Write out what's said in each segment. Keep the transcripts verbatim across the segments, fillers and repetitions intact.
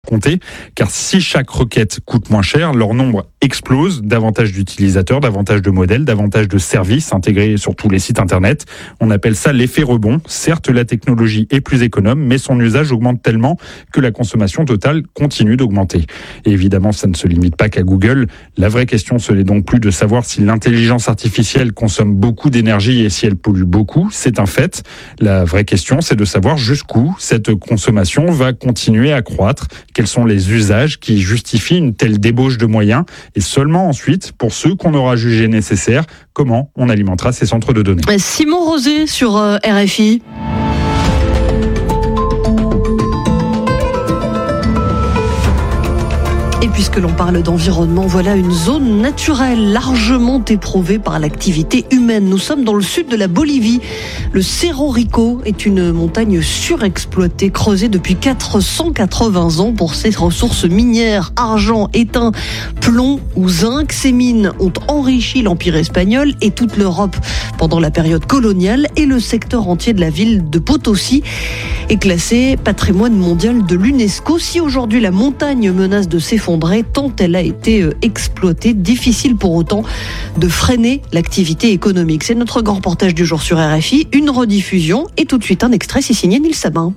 compter, car si chaque requête coûte moins cher, leur nombre explose, davantage d'utilisateurs, davantage de modèles, davantage de services intégrés sur tous les sites internet. On appelle ça l'effet rebond. Certes, la technologie est plus économe, mais son usage augmente tellement que la consommation totale continue d'augmenter. Et évidemment, ça ne se limite pas qu'à Google. La vraie question, ce n'est donc plus de savoir si l'intelligence artificielle consomme beaucoup d'énergie et si elle pollue beaucoup. C'est un fait. La vraie question, c'est de savoir jusqu'où cette consommation va continuer à croître. Quels sont les usages qui justifient une telle débauche de moyens? Et seulement ensuite, pour ceux qu'on aura jugés nécessaires, comment on alimentera ces centres de données. Simon Rosé sur R F I. Et puisque l'on parle d'environnement, voilà une zone naturelle largement éprouvée par l'activité humaine. Nous sommes dans le sud de la Bolivie. Le Cerro Rico est une montagne surexploitée, creusée depuis quatre cent quatre-vingts ans pour ses ressources minières, argent, étain, plomb ou zinc. Ces mines ont enrichi l'Empire espagnol et toute l'Europe pendant la période coloniale, et le secteur entier de la ville de Potosí est classé patrimoine mondial de l'UNESCO. Si aujourd'hui la montagne menace de s'effondrer, tant elle a été exploitée, difficile pour autant de freiner l'activité économique. C'est notre grand reportage du jour sur R F I, une rediffusion et tout de suite un extrait, c'est signé Nils Sabin.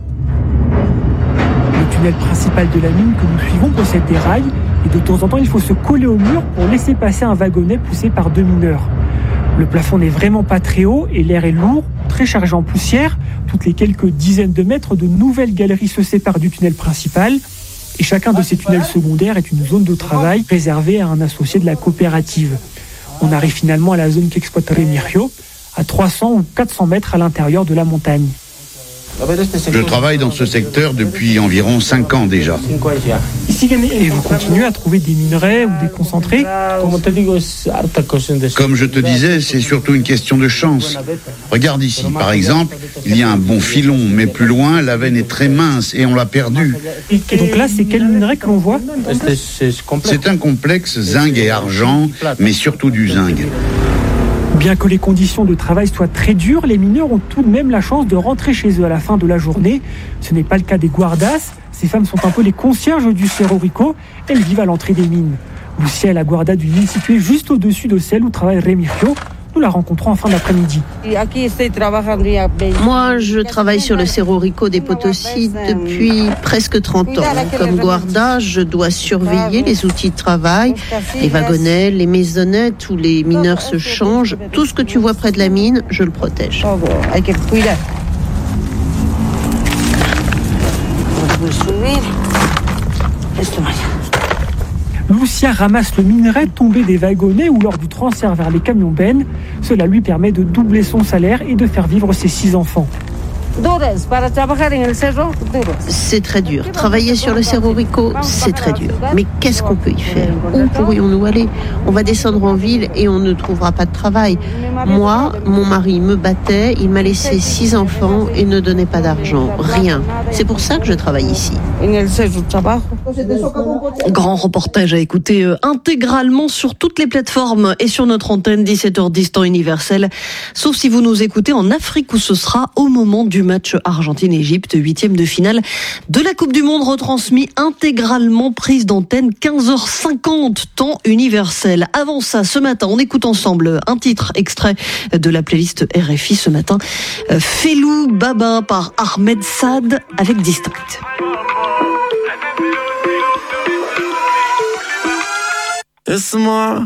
Le tunnel principal de la mine que nous suivons possède des rails et de temps en temps il faut se coller au mur pour laisser passer un wagonnet poussé par deux mineurs. Le plafond n'est vraiment pas très haut et l'air est lourd, très chargé en poussière. Toutes les quelques dizaines de mètres, de nouvelles galeries se séparent du tunnel principal. Et chacun de ces tunnels secondaires est une zone de travail réservée à un associé de la coopérative. On arrive finalement à la zone qu'exploite Remigio, à trois cents ou quatre cents mètres à l'intérieur de la montagne. Je travaille dans ce secteur depuis environ cinq ans déjà. Et vous continuez à trouver des minerais ou des concentrés? Comme je te disais, c'est surtout une question de chance. Regarde ici, par exemple, il y a un bon filon, mais plus loin, la veine est très mince et on l'a perdue. Et donc là, c'est quel minerai que l'on voit? C'est un complexe zinc et argent, mais surtout du zinc. Bien que les conditions de travail soient très dures, les mineurs ont tout de même la chance de rentrer chez eux à la fin de la journée. Ce n'est pas le cas des guardas. Ces femmes sont un peu les concierges du Cerro Rico. Elles vivent à l'entrée des mines. Lucia est la guarda d'une mine située juste au-dessus de celle où travaille Remigio. Nous la rencontrons en fin d'après-midi. Moi, je travaille sur le Cerro Rico des Potosí depuis presque trente ans. Comme guarda, je dois surveiller les outils de travail, les wagonnets, les maisonnettes où les mineurs se changent. Tout ce que tu vois près de la mine, je le protège. Lucia ramasse le minerai tombé des wagonnets ou lors du transfert vers les camions bennes. Cela lui permet de doubler son salaire et de faire vivre ses six enfants. C'est très dur. Travailler sur le Cerro Rico, c'est très dur. Mais qu'est-ce qu'on peut y faire? Où pourrions-nous aller? On va descendre en ville et on ne trouvera pas de travail. Moi, mon mari me battait, il m'a laissé six enfants et ne donnait pas d'argent. Rien. C'est pour ça que je travaille ici. Grand reportage à écouter euh, intégralement sur toutes les plateformes et sur notre antenne, dix-sept heures dix temps universel. Sauf si vous nous écoutez en Afrique où ce sera au moment du match Argentine-Égypte, huitième de finale de la Coupe du Monde, retransmis intégralement, prise d'antenne quinze heures cinquante temps universel. Avant ça, ce matin, on écoute ensemble un titre extrait de la playlist R F I ce matin. Felou Baba par Ahmed Saad avec Distinct. Laisse-moi